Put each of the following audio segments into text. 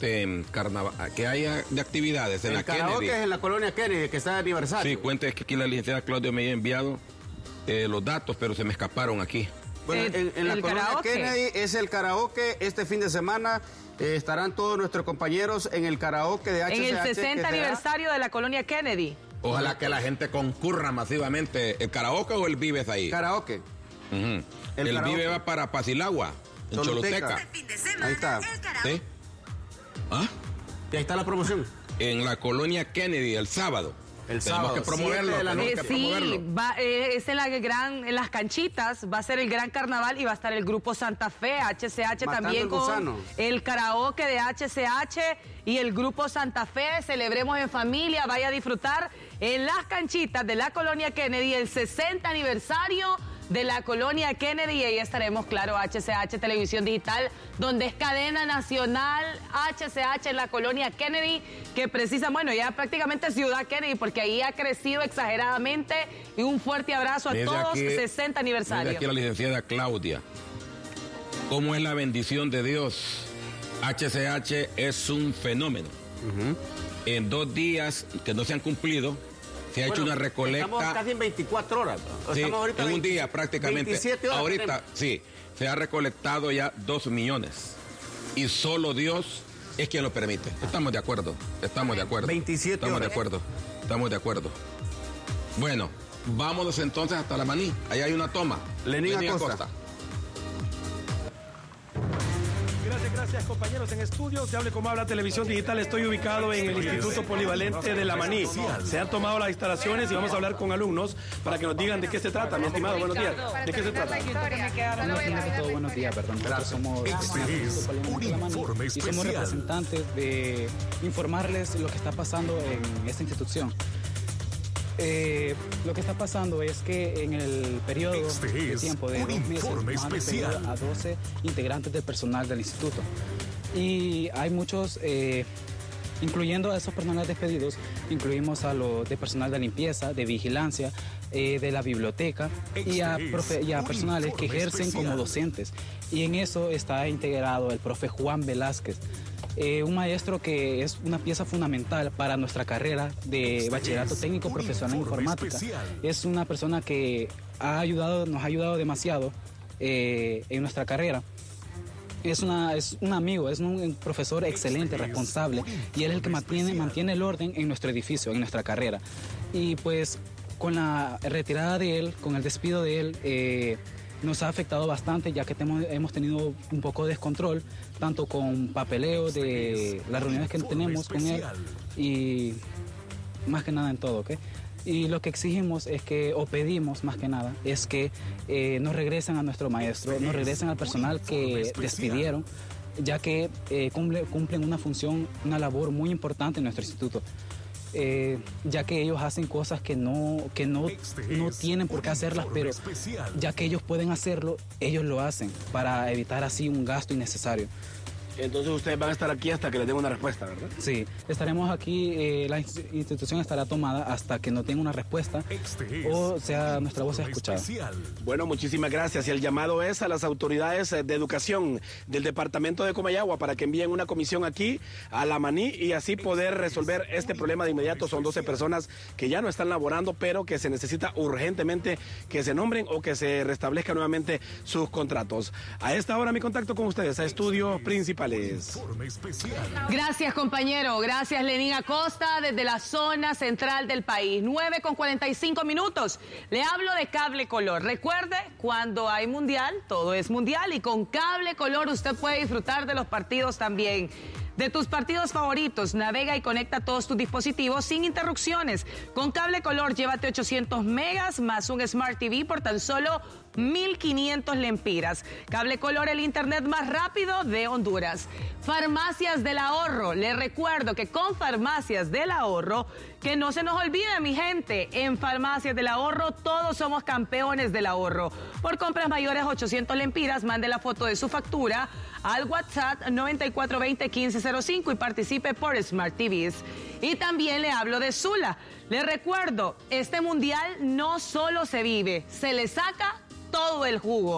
que haya de actividades en la Kennedy. El karaoke es en la colonia Kennedy, que está de aniversario. Sí, cuente, es que aquí la licenciada Claudia me había enviado los datos, pero se me escaparon aquí. Bueno, en la colonia karaoke. Kennedy es el karaoke. Este fin de semana estarán todos nuestros compañeros en el karaoke de HCH. En el 60 aniversario de la colonia Kennedy. Ojalá que la gente concurra masivamente. ¿El karaoke o el Vives ahí? Karaoke. El Vive va para Pasilagua, en Choluteca. Ahí está. ¿Sí? ¿Ah? Y ahí está la promoción. En la colonia Kennedy, el sábado. Tenemos que promoverlo. Es en las canchitas, va a ser el gran carnaval y va a estar el grupo Santa Fe, HCH también con el karaoke de HCH y el grupo Santa Fe. Celebremos en familia, vaya a disfrutar en las canchitas de la colonia Kennedy el 60 aniversario de la colonia Kennedy, y ahí estaremos, claro, HCH Televisión Digital, donde es cadena nacional HCH en la colonia Kennedy, que precisa, bueno, ya prácticamente Ciudad Kennedy, porque ahí ha crecido exageradamente, y un fuerte abrazo a todos, aquí, 60 aniversario. Aquí la licenciada Claudia, ¿cómo es la bendición de Dios? HCH es un fenómeno. En 2 días que no se han cumplido, se ha hecho una recolecta. Estamos casi en 24 horas. Sí, en un día prácticamente. 27 horas ahorita, tenemos. sí, se ha recolectado ya 2 millones. Y solo Dios es quien lo permite. Estamos de acuerdo. 27 estamos horas. Estamos de acuerdo. Bueno, vámonos entonces hasta la Maní. Ahí hay una toma. Lenín Acosta. Gracias, compañeros en estudio. Se hable como habla Televisión Digital. Estoy ubicado en el Instituto Polivalente de la Maní. Se han tomado las instalaciones y vamos a hablar con alumnos para que nos digan de qué se trata. Mi estimado, buenos días. ¿De qué se trata? Buenos días, perdón. Nosotros somos y somos representantes de informarles lo que está pasando en esta institución. Lo que está pasando es que en el periodo de tiempo de 2 meses nos han despedido a 12 integrantes del personal del instituto. Y hay muchos, incluyendo a esos personales despedidos, incluimos a los de personal de limpieza, de vigilancia, de la biblioteca y a personales que ejercen como docentes. Y en eso está integrado el profe Juan Velázquez. Un maestro que es una pieza fundamental para nuestra carrera de bachillerato técnico profesional en informática. Es una persona que nos ha ayudado demasiado en nuestra carrera. Es un amigo, es un profesor excelente, responsable, y él es el que mantiene el orden en nuestro edificio, en nuestra carrera. Y pues con la retirada de él, con el despido de él, nos ha afectado bastante, ya que hemos tenido un poco de descontrol, tanto con papeleo de las reuniones que tenemos con él y más que nada en todo, ¿ok? Y lo que exigimos es que, o pedimos más que nada, es que nos regresen a nuestro maestro, nos regresen al personal que despidieron, ya que cumplen una función, una labor muy importante en nuestro instituto. Ya que ellos hacen cosas que no tienen por qué hacerlas, pero ya que ellos pueden hacerlo, ellos lo hacen para evitar así un gasto innecesario. Entonces ustedes van a estar aquí hasta que les den una respuesta, ¿verdad? Sí, estaremos aquí, la institución estará tomada hasta que no tenga una respuesta o sea nuestra voz escuchada. Bueno, muchísimas gracias. Y el llamado es a las autoridades de educación del departamento de Comayagua para que envíen una comisión aquí a la Maní y así poder resolver este problema de inmediato. Son 12 personas que ya no están laborando, pero que se necesita urgentemente que se nombren o que se restablezcan nuevamente sus contratos. A esta hora mi contacto con ustedes a Estudios Principales. Gracias, compañero. Gracias, Lenín Acosta, desde la zona central del país. 9:45. Le hablo de Cable Color. Recuerde, cuando hay mundial, todo es mundial. Y con Cable Color usted puede disfrutar de los partidos también. De tus partidos favoritos, navega y conecta todos tus dispositivos sin interrupciones. Con Cable Color, llévate 800 megas más un Smart TV por tan solo 1.500 lempiras. Cable Color, el internet más rápido de Honduras. Farmacias del Ahorro. Les recuerdo que con Farmacias del Ahorro, que no se nos olvide, mi gente, en Farmacias del Ahorro todos somos campeones del ahorro. Por compras mayores a 800 lempiras, mande la foto de su factura al WhatsApp 9420-1505 y participe por Smart TVs. Y también le hablo de Sula. Les recuerdo, este mundial no solo se vive, se le saca todo el jugo.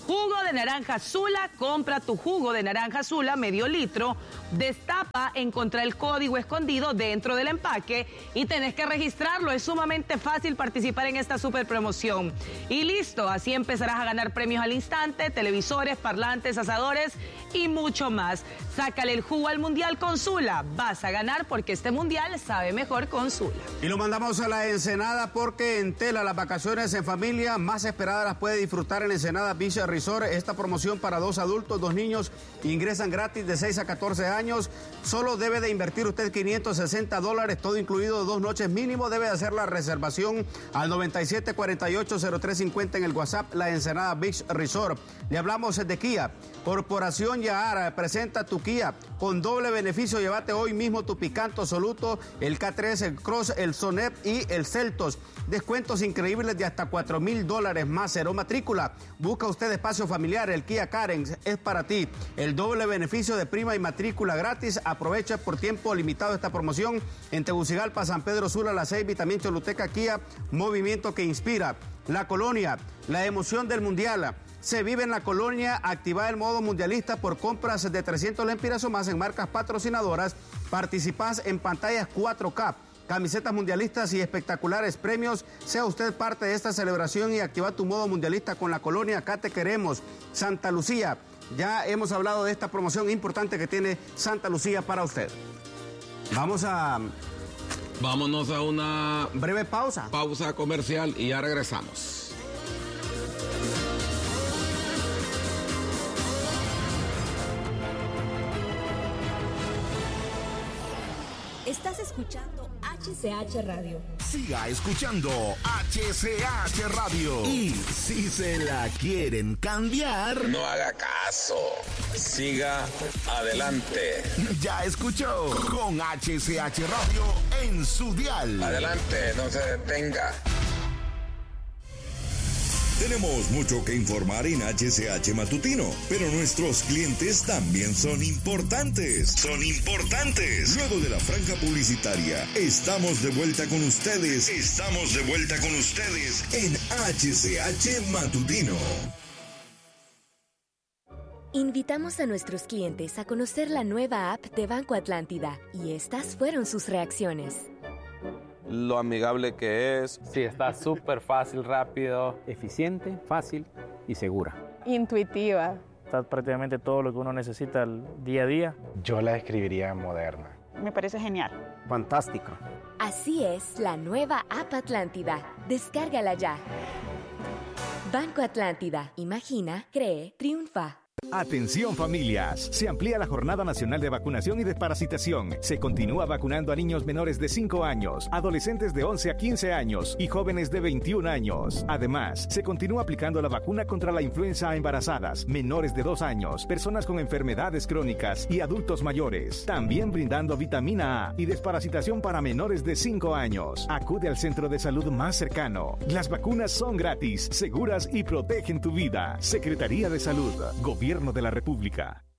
Jugo de naranja Sula, compra tu jugo de naranja Sula, medio litro, destapa, encontra el código escondido dentro del empaque y tenés que registrarlo. Es sumamente fácil participar en esta super promoción. Y listo, así empezarás a ganar premios al instante, televisores, parlantes, asadores y mucho más. Sácale el jugo al Mundial con Sula. Vas a ganar porque este Mundial sabe mejor con Sula. Y lo mandamos a la Ensenada porque en Tela las vacaciones en familia más esperadas las puede disfrutar en Ensenada Beach Resort. Esta promoción para 2 adultos, 2 niños, ingresan gratis de 6 a 14 años. Solo debe de invertir usted $560, todo incluido 2 noches mínimo. Debe de hacer la reservación al 9748-0350 en el WhatsApp, la Ensenada Beach Resort. Le hablamos de Kia. Corporación Yahara presenta tu Kia con doble beneficio. Llévate hoy mismo tu Picanto Soluto, el K3, el Cross, el Sonep y el Celtos. Descuentos increíbles de hasta $4,000 más, cero matrícula. Busca usted espacio familiar, el Kia Karen es para ti. El doble beneficio de prima y matrícula gratis. Aprovecha por tiempo limitado esta promoción en Tegucigalpa, San Pedro Sula, La Ceiba, también Choluteca. Kia, movimiento que inspira. La Colonia, la emoción del Mundial. Se vive en La Colonia. Activa el modo mundialista por compras de 300 lempiras o más en marcas patrocinadoras. Participás en pantallas 4K, camisetas mundialistas y espectaculares premios. Sea usted parte de esta celebración y activa tu modo mundialista con La Colonia. Acá te queremos. Santa Lucía. Ya hemos hablado de esta promoción importante que tiene Santa Lucía para usted. Vámonos a una breve pausa. Pausa comercial y ya regresamos. Estás escuchando HCH Radio. Siga escuchando HCH Radio. Y si se la quieren cambiar, no haga caso. Siga adelante. Ya escuchó con HCH Radio en su dial. Adelante, no se detenga. Tenemos mucho que informar en HCH Matutino, pero nuestros clientes también son importantes. Luego de la franja publicitaria, estamos de vuelta con ustedes. En HCH Matutino. Invitamos a nuestros clientes a conocer la nueva app de Banco Atlántida y estas fueron sus reacciones. Lo amigable que es. Sí, está súper fácil, rápido, eficiente, fácil y segura. Intuitiva. Está prácticamente todo lo que uno necesita el día a día. Yo la describiría moderna. Me parece genial. Fantástica. Así es la nueva app Atlántida. Descárgala ya. Banco Atlántida. Imagina, cree, triunfa. Atención familias, se amplía la Jornada Nacional de Vacunación y Desparasitación. Se continúa vacunando a niños menores de 5 años, adolescentes de 11 a 15 años y jóvenes de 21 años. Además, se continúa aplicando la vacuna contra la influenza a embarazadas, menores de 2 años, personas con enfermedades crónicas y adultos mayores. También brindando vitamina A y desparasitación para menores de 5 años. Acude al centro de salud más cercano. Las vacunas son gratis, seguras y protegen tu vida. Secretaría de Salud, Gobierno de la República.